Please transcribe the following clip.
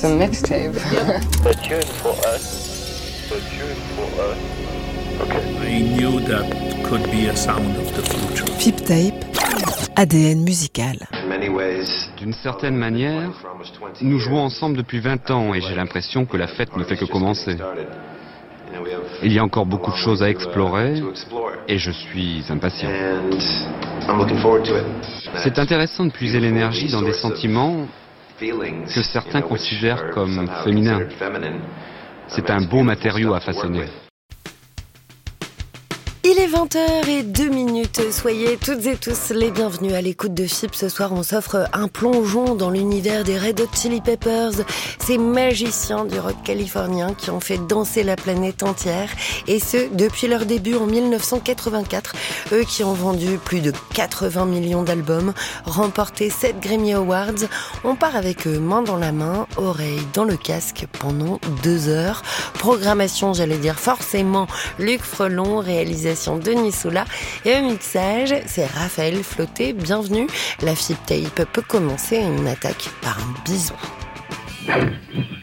It's a mixtape. A tune for us. A tune for us. Okay. I knew that could be a sound of the future. Fipt Tape, ADN musical. D'une certaine manière, nous jouons ensemble depuis 20 ans et j'ai l'impression que la fête ne fait que commencer. Il y a encore beaucoup de choses à explorer et je suis impatient. C'est intéressant de puiser l'énergie dans des sentiments que certains considèrent comme féminins. C'est un beau matériau à façonner. Il est 20h02. Soyez toutes et tous les bienvenus à l'écoute de Fipt. Ce soir, on s'offre un plongeon dans l'univers des Red Hot Chili Peppers, ces magiciens du rock californien qui ont fait danser la planète entière, et ce, depuis leur début en 1984. Eux qui ont vendu plus de 80 millions d'albums, remporté 7 Grammy Awards. On part avec eux main dans la main, oreille dans le casque pendant 2 heures. Programmation, j'allais dire forcément, Luc Frelon, réalisation Denis Soula, et au mixage, c'est Raphaël Flotté. Bienvenue. La Fipt Tape peut commencer, une attaque par un bisou.